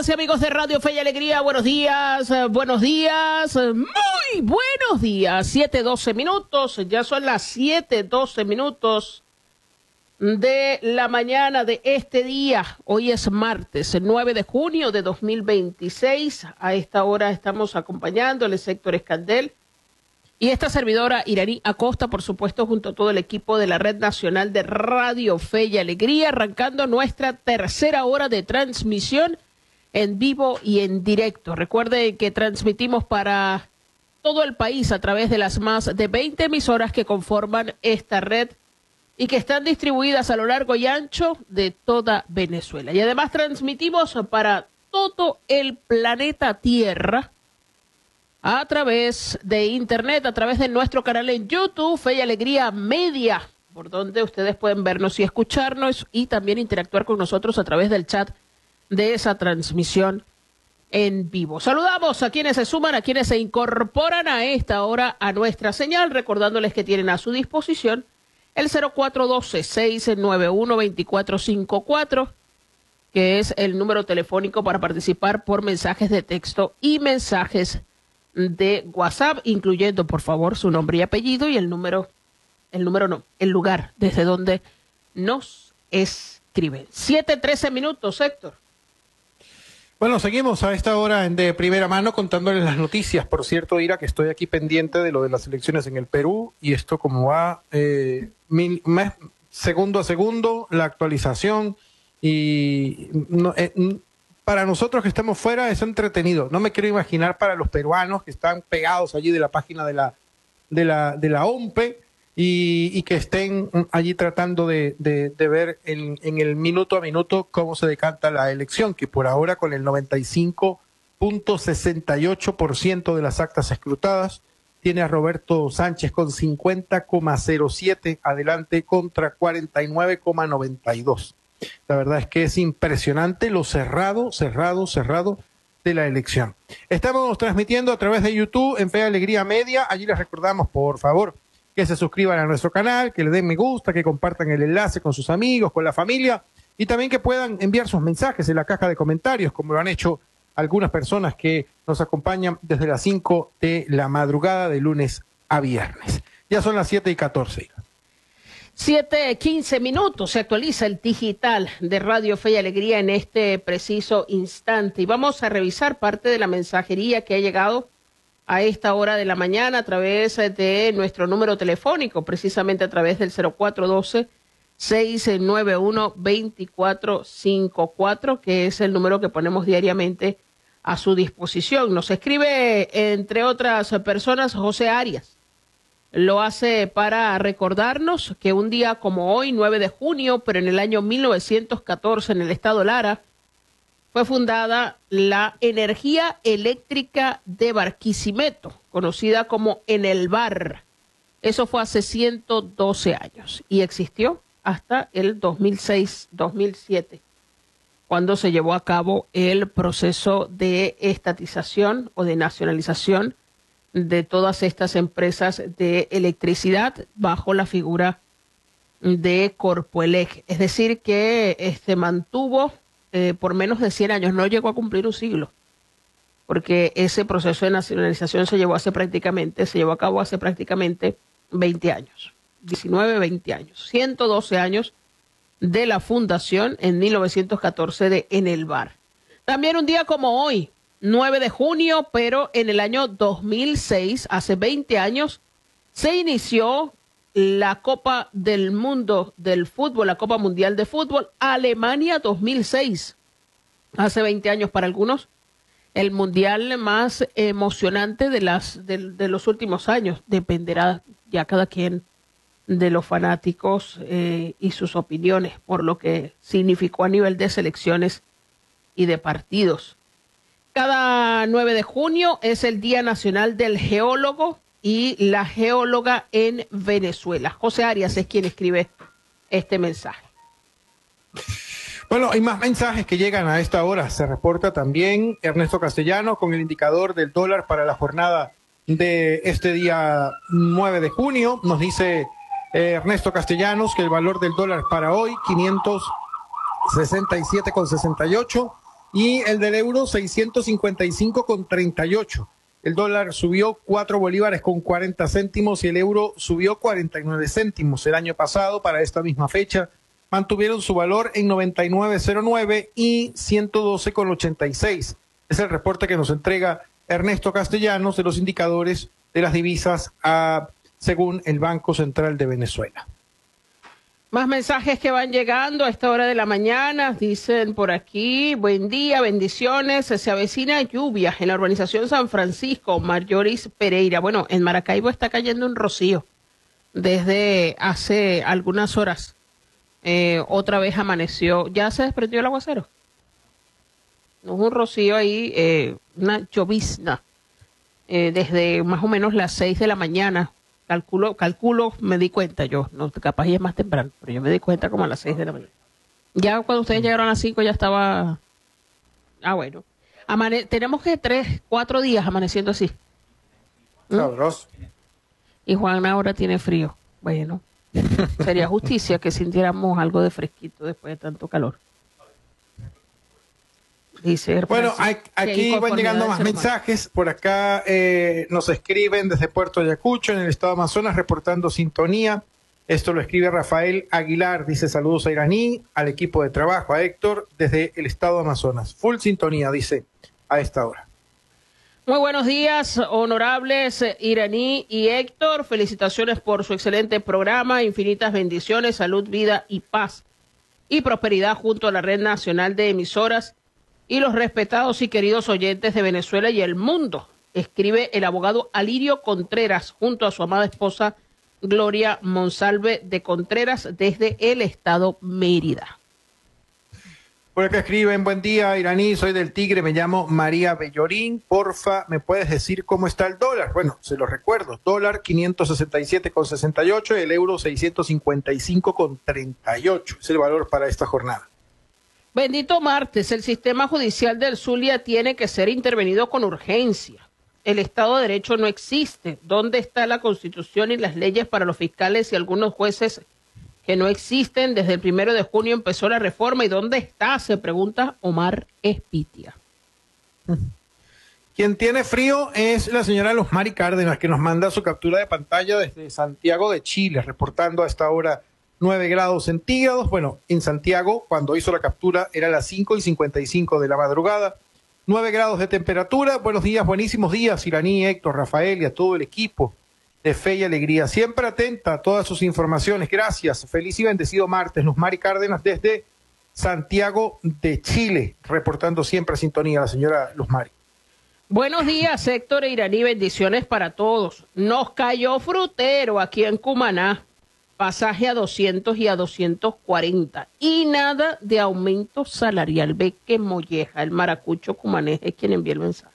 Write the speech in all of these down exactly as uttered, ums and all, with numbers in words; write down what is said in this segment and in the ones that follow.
amigas y amigos de Radio Fe y Alegría, buenos días, eh, buenos días, eh, muy buenos días. siete doce minutos, ya son las siete doce minutos de la mañana de este día. Hoy es martes, el nueve de junio de dos mil veintiséis. A esta hora estamos acompañándoles Héctor Escandel y esta servidora Iraní Acosta, por supuesto, junto a todo el equipo de la Red Nacional de Radio Fe y Alegría, arrancando nuestra tercera hora de transmisión en vivo y en directo. Recuerde que transmitimos para todo el país a través de las más de veinte emisoras que conforman esta red y que están distribuidas a lo largo y ancho de toda Venezuela. Y además transmitimos para todo el planeta Tierra a través de internet, a través de nuestro canal en YouTube, Fe y Alegría Media, por donde ustedes pueden vernos y escucharnos y también interactuar con nosotros a través del chat de esa transmisión en vivo. Saludamos a quienes se suman, a quienes se incorporan a esta hora a nuestra señal, recordándoles que tienen a su disposición el cero cuatro uno dos, seis nueve uno, dos cuatro cinco cuatro, que es el número telefónico para participar por mensajes de texto y mensajes de WhatsApp, incluyendo, por favor, su nombre y apellido y el número, el número no, el lugar desde donde nos escriben. siete trece minutos, Héctor. Bueno, seguimos a esta hora de primera mano contándoles las noticias. Por cierto, Ira, que estoy aquí pendiente de lo de las elecciones en el Perú y esto como va eh, mil, mes, segundo a segundo, la actualización y no, eh, para nosotros que estamos fuera es entretenido. No me quiero imaginar para los peruanos que están pegados allí de la página de la de la de la O M P E y, y que estén allí tratando de, de, de ver en, en el minuto a minuto cómo se decanta la elección, que por ahora con el noventa y cinco punto sesenta y ocho por ciento de las actas escrutadas tiene a Roberto Sánchez con cincuenta coma cero siete adelante contra cuarenta y nueve coma noventa y dos. La verdad es que es impresionante lo cerrado, cerrado, cerrado de la elección. Estamos transmitiendo a través de YouTube en Fe y Alegría Media. Allí les recordamos, por favor, que se suscriban a nuestro canal, que le den me gusta, que compartan el enlace con sus amigos, con la familia y también que puedan enviar sus mensajes en la caja de comentarios, como lo han hecho algunas personas que nos acompañan desde las cinco de la madrugada de lunes a viernes. Ya son las siete y catorce. siete quince minutos, se actualiza el digital de Radio Fe y Alegría en este preciso instante y vamos a revisar parte de la mensajería que ha llegado a esta hora de la mañana a través de nuestro número telefónico, precisamente a través del cero cuatro uno dos, seis nueve uno, dos cuatro cinco cuatro, que es el número que ponemos diariamente a su disposición. Nos escribe, entre otras personas, José Arias. Lo hace para recordarnos que un día como hoy, nueve de junio, pero en el año mil novecientos catorce, en el estado Lara, fue fundada la Energía Eléctrica de Barquisimeto, conocida como Enelvar. Eso fue hace ciento doce años y existió hasta el dos mil seis, dos mil siete, cuando se llevó a cabo el proceso de estatización o de nacionalización de todas estas empresas de electricidad bajo la figura de Corpoelec. Es decir, que este mantuvo eh, por menos de cien años, no llegó a cumplir un siglo, porque ese proceso de nacionalización se llevó hace prácticamente, se llevó a cabo hace prácticamente veinte años, diecinueve, veinte años, ciento doce años de la fundación en mil novecientos catorce de Enelvar. También un día como hoy, nueve de junio, pero en el año dos mil seis, hace veinte años, se inició la Copa del Mundo del Fútbol, la Copa Mundial de Fútbol, Alemania dos mil seis. Hace veinte años para algunos, el mundial más emocionante de, las, de, de los últimos años. Dependerá ya cada quien de los fanáticos eh, y sus opiniones, por lo que significó a nivel de selecciones y de partidos. Cada nueve de junio es el Día Nacional del Geólogo y la Geóloga en Venezuela. José Arias es quien escribe este mensaje. Bueno, hay más mensajes que llegan a esta hora. Se reporta también Ernesto Castellano con el indicador del dólar para la jornada de este día nueve de junio. Nos dice eh, Ernesto Castellanos que el valor del dólar para hoy, quinientos sesenta y siete con sesenta y ocho. Y el del euro, seiscientos cincuenta y cinco con treinta y ocho. El dólar subió cuatro bolívares con cuarenta céntimos y el euro subió cuarenta y nueve céntimos. El año pasado, para esta misma fecha, mantuvieron su valor en noventa y nueve coma cero nueve y ciento doce con ochenta y seis. Es el reporte que nos entrega Ernesto Castellanos de los indicadores de las divisas a, según el Banco Central de Venezuela. Más mensajes que van llegando a esta hora de la mañana. Dicen por aquí, buen día, bendiciones. Se avecina lluvia en la urbanización San Francisco, Marjoris Pereira. Bueno, en Maracaibo está cayendo un rocío desde hace algunas horas. Eh, otra vez amaneció. ¿Ya se desprendió el aguacero? No es un rocío ahí, eh, una llovizna, eh, desde más o menos las seis de la mañana. Calculo, calculo, me di cuenta yo, no, capaz y es más temprano, pero yo me di cuenta como a las seis de la mañana. Ya cuando ustedes llegaron a las cinco ya estaba, ah bueno, Amane... tenemos que tres, cuatro días amaneciendo así. ¿Mm? Sabroso. Y Juan ahora tiene frío, bueno, sería justicia que sintiéramos algo de fresquito después de tanto calor. Dice, bueno, hay, aquí van llegando más mensajes. Por acá eh, nos escriben desde Puerto Ayacucho, en el estado de Amazonas, reportando sintonía. Esto lo escribe Rafael Aguilar. Dice saludos a Iraní, al equipo de trabajo, a Héctor, desde el estado de Amazonas. Full sintonía, dice, a esta hora. Muy buenos días, honorables Iraní y Héctor. Felicitaciones por su excelente programa. Infinitas bendiciones, salud, vida y paz y prosperidad junto a la Red Nacional de Emisoras y los respetados y queridos oyentes de Venezuela y el mundo, escribe el abogado Alirio Contreras junto a su amada esposa Gloria Monsalve de Contreras desde el estado Mérida. Por acá escriben, buen día Iraní, soy del Tigre, me llamo María Bellorín, porfa, ¿me puedes decir cómo está el dólar? Bueno, se lo recuerdo, dólar quinientos sesenta y siete con sesenta y ocho, el euro seiscientos cincuenta y cinco con treinta y ocho, es el valor para esta jornada. Bendito martes, el sistema judicial del Zulia tiene que ser intervenido con urgencia. El Estado de Derecho no existe. ¿Dónde está la Constitución y las leyes para los fiscales y algunos jueces que no existen? Desde el primero de junio empezó la reforma. ¿Y dónde está? Se pregunta Omar Espitia. Quien tiene frío es la señora Luzmari Cárdenas, que nos manda su captura de pantalla desde Santiago de Chile, reportando a esta hora nueve grados centígrados. Bueno, en Santiago, cuando hizo la captura, era las cinco y cincuenta y cinco de la madrugada. nueve grados de temperatura. Buenos días, buenísimos días, Iraní, Héctor, Rafael y a todo el equipo de Fe y Alegría. Siempre atenta a todas sus informaciones. Gracias. Feliz y bendecido martes. Luzmari Cárdenas desde Santiago de Chile, reportando siempre a sintonía la señora Luzmari. Buenos días, Héctor e Iraní. Bendiciones para todos. Nos cayó frutero aquí en Cumaná. Pasaje a doscientos y a doscientos cuarenta. Y nada de aumento salarial. Ve que molleja. El maracucho cumanés es quien envía el mensaje.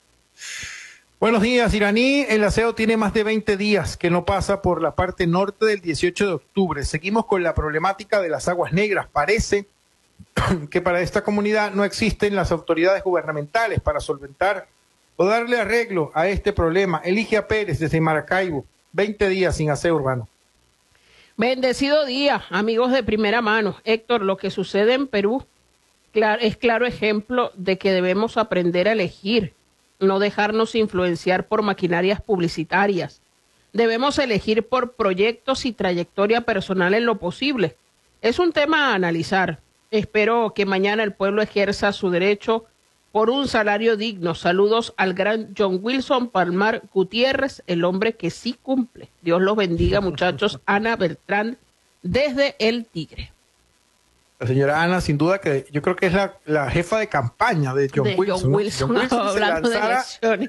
Buenos días, Iraní. El aseo tiene más de veinte días que no pasa por la parte norte del dieciocho de octubre. Seguimos con la problemática de las aguas negras. Parece que para esta comunidad no existen las autoridades gubernamentales para solventar o darle arreglo a este problema. Eligia Pérez desde Maracaibo. veinte días sin aseo urbano. Bendecido día, amigos de primera mano. Héctor, lo que sucede en Perú es claro ejemplo de que debemos aprender a elegir, no dejarnos influenciar por maquinarias publicitarias. Debemos elegir por proyectos y trayectoria personal en lo posible. Es un tema a analizar. Espero que mañana el pueblo ejerza su derecho por un salario digno. Saludos al gran John Wilson Palmar Gutiérrez, el hombre que sí cumple. Dios los bendiga, muchachos. Ana Beltrán, desde el Tigre. La señora Ana, sin duda, que yo creo que es la, la jefa de campaña de John de Wilson. John Wilson, John Wilson no, se lanzara,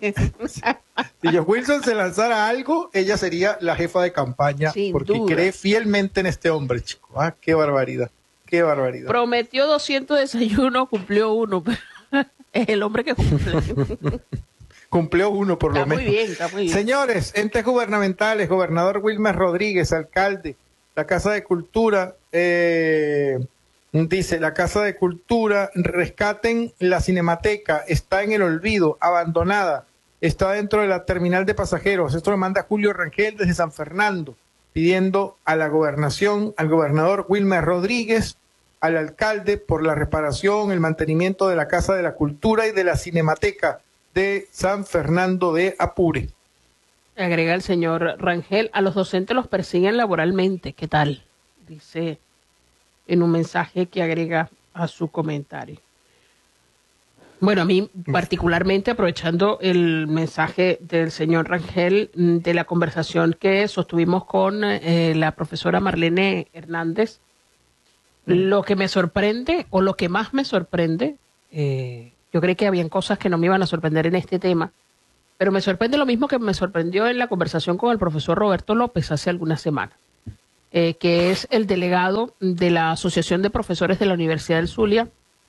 si John Wilson se lanzara algo, ella sería la jefa de campaña, sin porque duda. Cree fielmente en este hombre, chico. Ah, qué barbaridad, qué barbaridad. Prometió doscientos desayunos, cumplió uno. Es el hombre que cumple. Cumplió uno por está lo menos. Muy bien, está muy bien. Señores, entes gubernamentales, gobernador Wilmer Rodríguez, alcalde, la Casa de Cultura, eh, dice, la Casa de Cultura, rescaten la Cinemateca, está en el olvido, abandonada, está dentro de la terminal de pasajeros. Esto lo manda Julio Rangel desde San Fernando, pidiendo a la gobernación, al gobernador Wilmer Rodríguez, al alcalde por la reparación, el mantenimiento de la Casa de la Cultura y de la Cinemateca de San Fernando de Apure. Agrega el señor Rangel, a los docentes los persiguen laboralmente. ¿Qué tal? Dice en un mensaje que agrega a su comentario. Bueno, a mí particularmente, aprovechando el mensaje del señor Rangel, de la conversación que sostuvimos con eh, la profesora Marlene Hernández, mm. lo que me sorprende, o lo que más me sorprende, eh, yo creí que habían cosas que no me iban a sorprender en este tema, pero me sorprende lo mismo que me sorprendió en la conversación con el profesor Roberto López hace algunas semanas, eh, que es el delegado de la Asociación de Profesores de la Universidad del Zulia,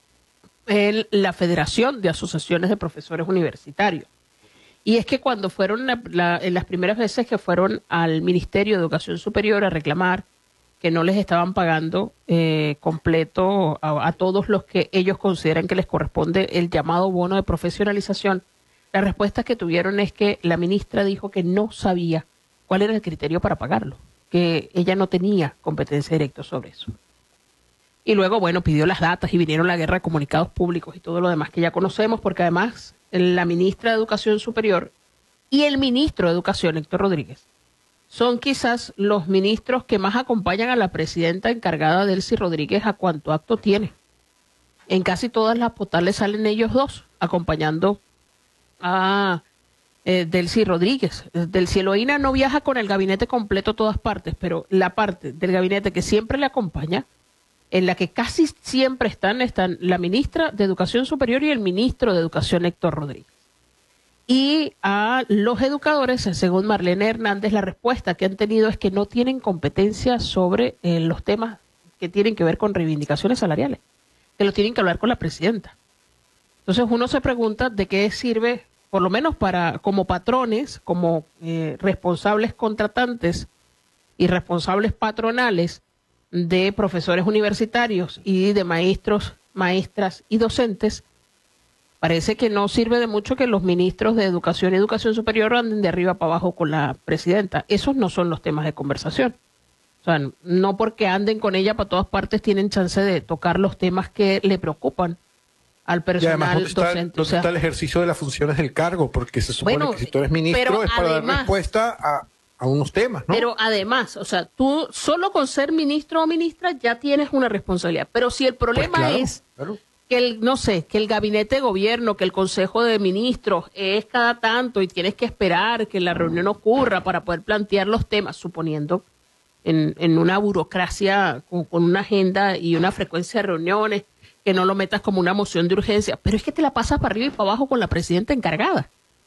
en la Federación de Asociaciones de Profesores Universitarios. Y es que cuando fueron, la, la, en las primeras veces que fueron al Ministerio de Educación Superior a reclamar que no les estaban pagando eh, completo a, a todos los que ellos consideran que les corresponde el llamado bono de profesionalización, la respuesta que tuvieron es que la ministra dijo que no sabía cuál era el criterio para pagarlo, que ella no tenía competencia directa sobre eso. Y luego, bueno, pidió las datas y vinieron la guerra de comunicados públicos y todo lo demás que ya conocemos, porque además la ministra de Educación Superior y el ministro de Educación, Héctor Rodríguez, son quizás los ministros que más acompañan a la presidenta encargada, Delcy Rodríguez, a cuanto acto tiene. En casi todas las postales salen ellos dos, acompañando a eh, Delcy Rodríguez. Delcy Eloína no viaja con el gabinete completo a todas partes, pero la parte del gabinete que siempre le acompaña, en la que casi siempre están, están la ministra de Educación Superior y el ministro de Educación, Héctor Rodríguez. Y a los educadores, según Marlene Hernández, la respuesta que han tenido es que no tienen competencia sobre eh, los temas que tienen que ver con reivindicaciones salariales, que lo tienen que hablar con la presidenta. Entonces uno se pregunta de qué sirve, por lo menos para como patrones, como eh, responsables contratantes y responsables patronales, de profesores universitarios y de maestros, maestras y docentes, parece que no sirve de mucho que los ministros de Educación y Educación Superior anden de arriba para abajo con la presidenta. Esos no son los temas de conversación. O sea, no porque anden con ella para todas partes tienen chance de tocar los temas que le preocupan al personal y además, ¿dónde está, docente. ¿dónde o sea, está el ejercicio de las funciones del cargo? Porque se supone bueno, que si tú eres ministro es para además, dar respuesta a... a unos temas, ¿no? Pero además, o sea, tú solo con ser ministro o ministra ya tienes una responsabilidad. Pero si el problema pues claro, es claro. que el, no sé, que el gabinete de gobierno, que el consejo de ministros es cada tanto y tienes que esperar que la reunión ocurra para poder plantear los temas, suponiendo en, en una burocracia con, con una agenda y una frecuencia de reuniones, que no lo metas como una moción de urgencia, pero es que te la pasas para arriba y para abajo con la presidenta encargada.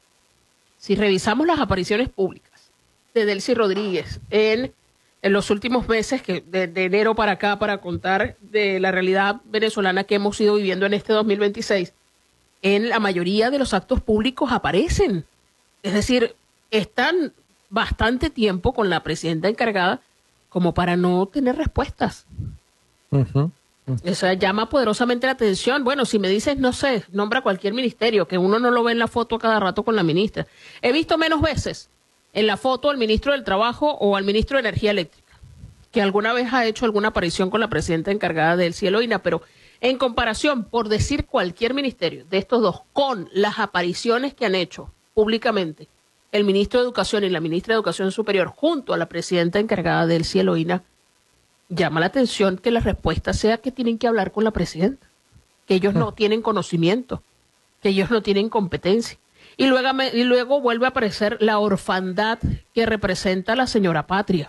Si revisamos las apariciones públicas de Delcy Rodríguez en, en los últimos meses, que de, de enero para acá, para contar de la realidad venezolana que hemos ido viviendo en este dos mil veintiséis, en la mayoría de los actos públicos aparecen. Es decir, están bastante tiempo con la presidenta encargada como para no tener respuestas. Uh-huh. Uh-huh. O sea, llama poderosamente la atención. Bueno, si me dices, no sé, nombra cualquier ministerio, que uno no lo ve en la foto a cada rato con la ministra. He visto menos veces en la foto al ministro del Trabajo o al ministro de Energía Eléctrica, que alguna vez ha hecho alguna aparición con la presidenta encargada del Cielo I N A, pero en comparación, por decir cualquier ministerio de estos dos, con las apariciones que han hecho públicamente el ministro de Educación y la ministra de Educación Superior junto a la presidenta encargada del Cielo I N A, llama la atención que la respuesta sea que tienen que hablar con la presidenta, que ellos no tienen conocimiento, que ellos no tienen competencia. Y luego, y luego vuelve a aparecer la orfandad que representa la señora Patria.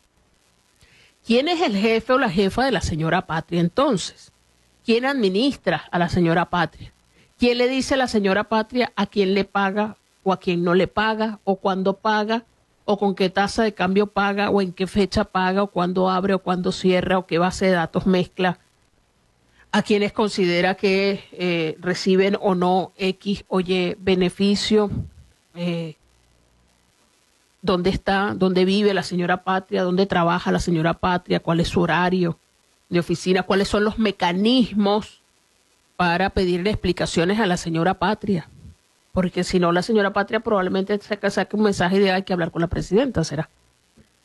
¿Quién es el jefe o la jefa de la señora Patria entonces? ¿Quién administra a la señora Patria? ¿Quién le dice a la señora Patria a quién le paga o a quién no le paga o cuándo paga o con qué tasa de cambio paga o en qué fecha paga o cuándo abre o cuándo cierra o qué base de datos mezcla? A quienes considera que eh, reciben o no X o Y beneficio, eh, dónde está, dónde vive la señora Patria, dónde trabaja la señora Patria, cuál es su horario de oficina, cuáles son los mecanismos para pedirle explicaciones a la señora Patria. Porque si no, la señora Patria probablemente saque un mensaje de hay que hablar con la presidenta, será.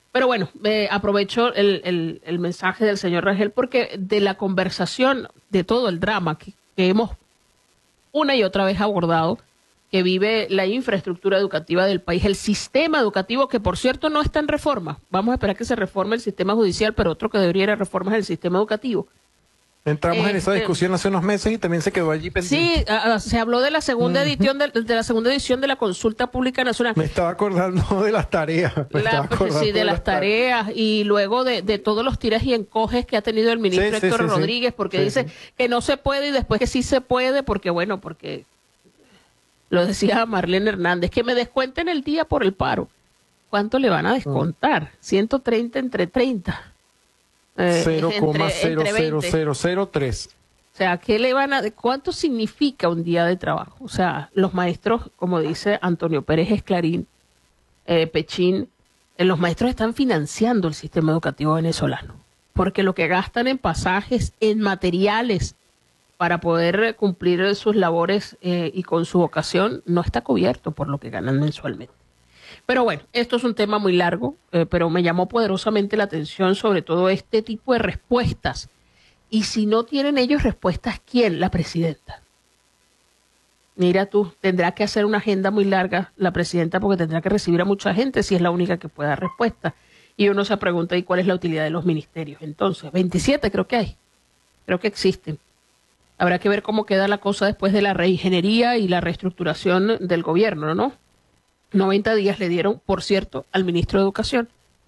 Pero bueno, eh, aprovecho el, el, el mensaje del señor Rangel porque de la conversación, de todo el drama que, que hemos una y otra vez abordado, que vive la infraestructura educativa del país, el sistema educativo, que por cierto no está en reforma. Vamos a esperar que se reforme el sistema judicial, pero otro que debería ir a reforma es el sistema educativo. Entramos este, en esa discusión hace unos meses y también se quedó allí pendiente. Sí, a, a, se habló de la segunda edición de, de la segunda edición de la Consulta Pública Nacional. Me estaba acordando de las tareas. Me la, pues, sí, de, de las tareas, tareas y luego de, de todos los tiras y encoges que ha tenido el ministro sí, Héctor sí, sí, Rodríguez, porque sí, dice sí. que no se puede y después que sí se puede, porque bueno, porque lo decía Marlene Hernández, que me descuenten el día por el paro. ¿Cuánto le van a descontar? Mm. ciento treinta entre treinta. Eh, cero coma cero cero cero cero tres. O sea, ¿qué le van a, ¿cuánto significa un día de trabajo? O sea, los maestros, como dice Antonio Pérez Esclarín, eh, Pechín, eh, los maestros están financiando el sistema educativo venezolano, porque lo que gastan en pasajes, en materiales, para poder cumplir sus labores eh, y con su vocación, no está cubierto por lo que ganan mensualmente. Pero bueno, esto es un tema muy largo, eh, pero me llamó poderosamente la atención sobre todo este tipo de respuestas. Y si no tienen ellos respuestas, ¿quién? La presidenta. Mira tú, tendrá que hacer una agenda muy larga la presidenta porque tendrá que recibir a mucha gente si es la única que puede dar respuesta. Y uno se pregunta, ¿y cuál es la utilidad de los ministerios? Entonces, veintisiete creo que hay, creo que existen. Habrá que ver cómo queda la cosa después de la reingeniería y la reestructuración del gobierno, ¿no? noventa días le dieron, por cierto, al ministro de Educación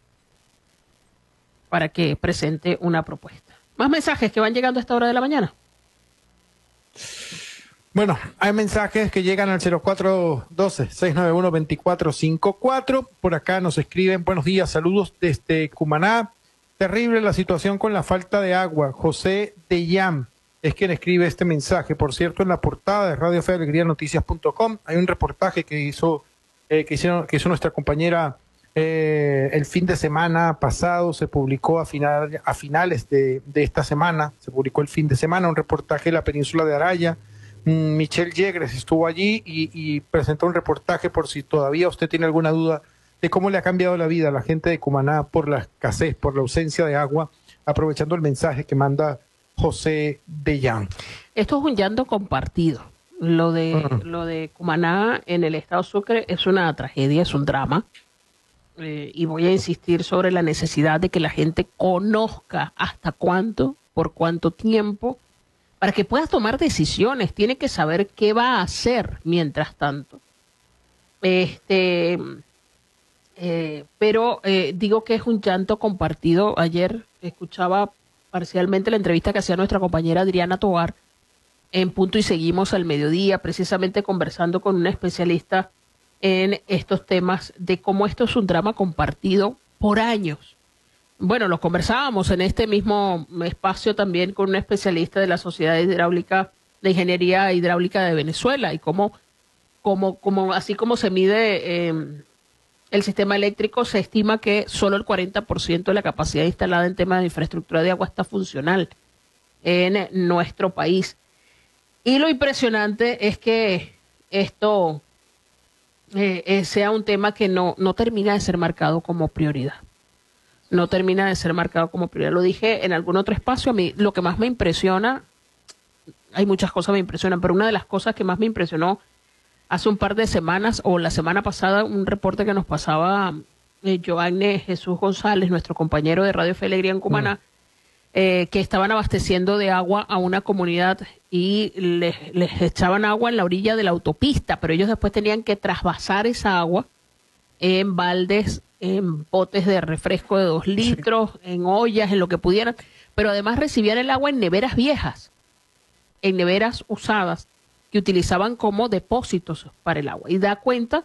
para que presente una propuesta. Más mensajes que van llegando a esta hora de la mañana. Bueno, hay mensajes que llegan al cero cuatro uno dos, seis nueve uno, dos cuatro cinco cuatro. Por acá nos escriben, buenos días, saludos desde Cumaná. Terrible la situación con la falta de agua. José de Yam es quien escribe este mensaje. Por cierto, en la portada de Radio Fe Alegría Noticias punto com hay un reportaje que hizo Eh, que, hicieron, que hizo nuestra compañera eh, el fin de semana pasado, se publicó a, final, a finales de, de esta semana, se publicó el fin de semana un reportaje de la península de Araya. Mm, Michelle Yegres estuvo allí y, y presentó un reportaje por si todavía usted tiene alguna duda de cómo le ha cambiado la vida a la gente de Cumaná por la escasez, por la ausencia de agua, aprovechando el mensaje que manda José de Yan. Esto es un llanto compartido. Lo de, uh-huh. lo de Cumaná en el estado Sucre es una tragedia, es un drama. Eh, y voy a insistir sobre la necesidad de que la gente conozca hasta cuánto, por cuánto tiempo, para que pueda tomar decisiones. Tiene que saber qué va a hacer mientras tanto. Este, eh, pero eh, digo que es un llanto compartido. Ayer escuchaba parcialmente la entrevista que hacía nuestra compañera Adriana Tovar en Punto y Seguimos al mediodía, precisamente conversando con una especialista en estos temas de cómo esto es un drama compartido por años. Bueno, lo conversábamos en este mismo espacio también con una especialista de la Sociedad Hidráulica de Ingeniería Hidráulica de Venezuela y cómo, cómo, cómo así como se mide eh, el sistema eléctrico, se estima que solo el cuarenta por ciento de la capacidad instalada en temas de infraestructura de agua está funcional en nuestro país. Y lo impresionante es que esto eh, eh, sea un tema que no, no termina de ser marcado como prioridad. No termina de ser marcado como prioridad. Lo dije en algún otro espacio. A mí lo que más me impresiona, hay muchas cosas que me impresionan, pero una de las cosas que más me impresionó hace un par de semanas o la semana pasada, un reporte que nos pasaba eh, Joanne Jesús González, nuestro compañero de Radio Fe Alegría en Cumaná, mm. Eh, que estaban abasteciendo de agua a una comunidad y les, les echaban agua en la orilla de la autopista, pero ellos después tenían que trasvasar esa agua en baldes, en botes de refresco de dos litros, sí. en ollas, en lo que pudieran, pero además recibían el agua en neveras viejas, en neveras usadas, que utilizaban como depósitos para el agua. Y da cuenta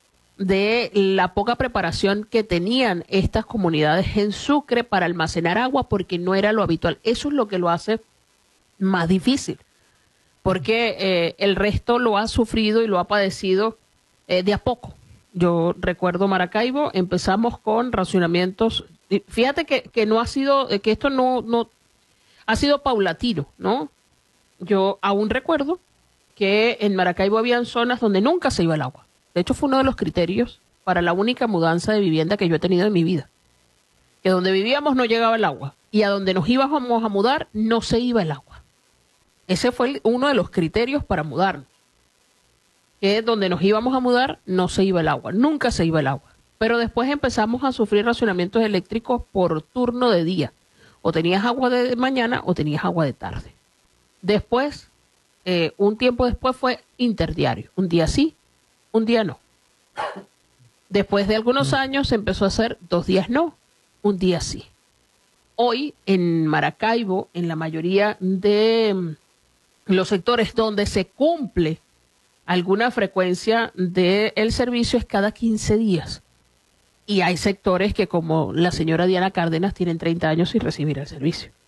de la poca preparación que tenían estas comunidades en Sucre para almacenar agua porque no era lo habitual. Eso es lo que lo hace más difícil, porque eh, el resto lo ha sufrido y lo ha padecido eh, de a poco. Yo recuerdo Maracaibo, empezamos con racionamientos. Fíjate que, que no ha sido, que esto no, no ha sido paulatino, ¿no? Yo aún recuerdo que en Maracaibo habían zonas donde nunca se iba el agua. De hecho, fue uno de los criterios para la única mudanza de vivienda que yo he tenido en mi vida. que donde vivíamos no llegaba el agua y a donde nos íbamos a mudar no se iba el agua. Ese fue el, uno de los criterios para mudarnos, que donde nos íbamos a mudar no se iba el agua, nunca se iba el agua. Pero después empezamos a sufrir racionamientos eléctricos por turno de día. O tenías agua de mañana o tenías agua de tarde. Después, eh, un tiempo después fue interdiario. Un día sí, un día no. Después de algunos años se empezó a hacer dos días no, un día sí. Hoy en Maracaibo, en la mayoría de los sectores donde se cumple alguna frecuencia del servicio es cada quince días. Y hay sectores que, como la señora Diana Cárdenas, tienen treinta años sin recibir el servicio.